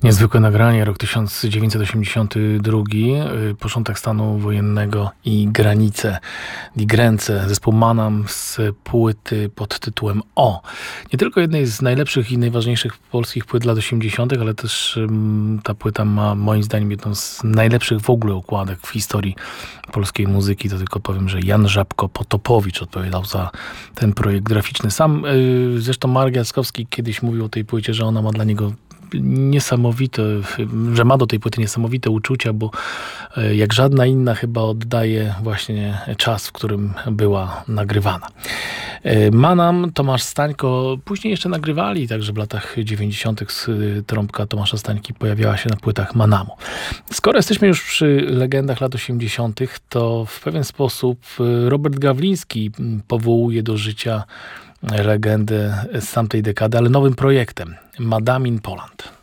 Niezwykłe nagranie, rok 1982, początek stanu wojennego i granice, Die Grenze, zespół Manam z płyty pod tytułem O. Nie tylko jednej z najlepszych i najważniejszych polskich płyt lat 80., ale też ta płyta ma moim zdaniem jedną z najlepszych w ogóle okładek w historii polskiej muzyki. To tylko powiem, że Jan Żabko-Potopowicz odpowiadał za ten projekt graficzny. Sam zresztą Marek Jackowski kiedyś mówił o tej płycie, że ona ma dla niego niesamowite, że ma do tej płyty niesamowite uczucia, bo jak żadna inna chyba oddaje właśnie czas, w którym była nagrywana. Manam, Tomasz Stańko, później jeszcze nagrywali, także w latach 90. trąbka Tomasza Stańki pojawiała się na płytach Manamu. Skoro jesteśmy już przy legendach lat 80., to w pewien sposób Robert Gawliński powołuje do życia legendę z tamtej dekady, ale nowym projektem, Madame in Poland.